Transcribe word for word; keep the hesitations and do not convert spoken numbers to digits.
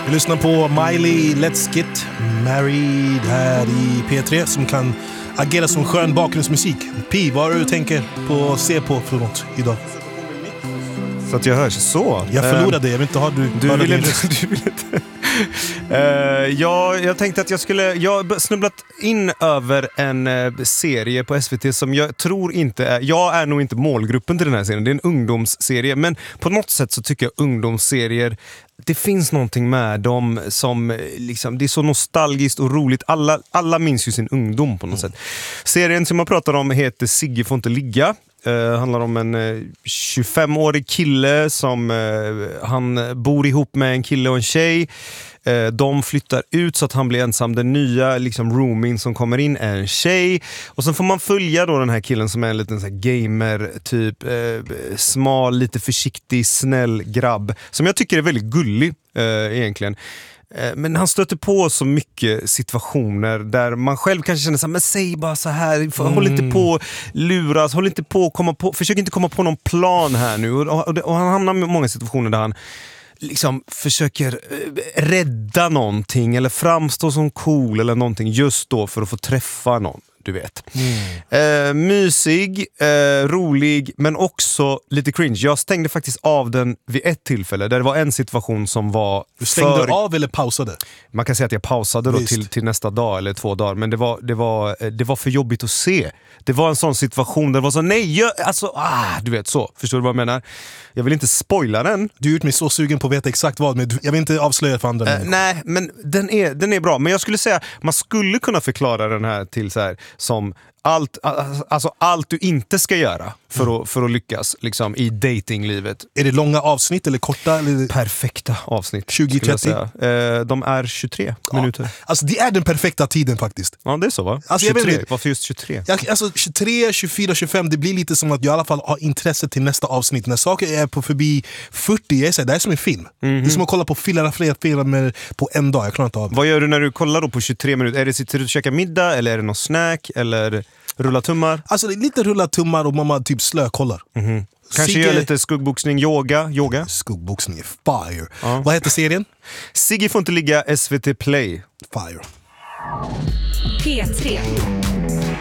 Vi lyssnar på Miley Let's Get Married här i P tre som kan agera som skön bakgrundsmusik. Pi, vad du tänker på att se på för något idag? Så att jag hörs så. Jag förlorade, jag vill inte ha du. Du vill inte. Du vill inte. uh, ja, jag tänkte att jag skulle. Jag har snubblat in över en uh, serie på S V T som jag tror inte är. Jag är nog inte målgruppen till den här serien. Det är en ungdomsserie, men på något sätt så tycker jag ungdomsserier. Det finns någonting med dem som liksom, det är så nostalgiskt och roligt. Alla, alla minns ju sin ungdom på något mm. sätt. Serien som jag pratar om heter Sigge får inte ligga. Uh, handlar om en uh, tjugofemårig kille som uh, han bor ihop med en kille och en tjej. Uh, de flyttar ut så att han blir ensam. Den nya liksom, roomien som kommer in är en tjej. Och sen får man följa då den här killen som är en liten så här, gamer typ uh, smal, lite försiktig, snäll grabb. Som jag tycker är väldigt gullig uh, egentligen. Men han stöter på så mycket situationer där man själv kanske känner så här, men säg bara så här, mm. håll inte på luras, håll inte på komma på, försök inte komma på någon plan här nu. Och, och, och han hamnar i många situationer där han liksom försöker rädda någonting eller framstå som cool eller någonting just då för att få träffa någon. Du vet. Mm. Eh, mysig, eh, rolig, men också lite cringe. Jag stängde faktiskt av den vid ett tillfälle där det var en situation som var. Du stängde för... av eller pausade? Man kan säga att jag pausade då till, till nästa dag eller två dagar. Men det var, det, var, det var för jobbigt att se. Det var en sån situation där det var så, nej, jag, alltså, ah, du vet så. Förstår du vad jag menar? Jag vill inte spoila den. Du är ut mig så sugen på att veta exakt vad, men jag vill inte avslöja för andra. Eh, nej, men den är, den är bra. Men jag skulle säga, man skulle kunna förklara den här till så här, som allt, alltså allt du inte ska göra för, mm. att, för att lyckas liksom, i datinglivet. Är det långa avsnitt eller korta? Eller? Perfekta avsnitt. tjugo trettio? Eh, de är tjugotre ja. minuter. Alltså det är den perfekta tiden faktiskt. Ja, det är så va? Alltså, tjugotre, jag vet, varför just tjugotre? Jag, alltså tjugotre, tjugofyra, tjugofem, det blir lite som att jag i alla fall har intresse till nästa avsnitt. När saker är på förbi fyrtio, jag säger, det är som en film. Mm-hmm. Det är som att kolla på flera, flera filmer på en dag, jag klarar inte av det. Vad gör du när du kollar då på tjugotre minuter? Är det sitter du och käkar middag eller är det någon snack eller rulla tummar? Alltså det är lite rulla tummar och mamma typ slökollar. Mm-hmm. Kanske Sigge... gör lite skuggboxning, yoga, yoga. Skuggboxning är fire. Ja. Vad heter serien? Sigge får inte ligga, S V T Play. Fire. P tre.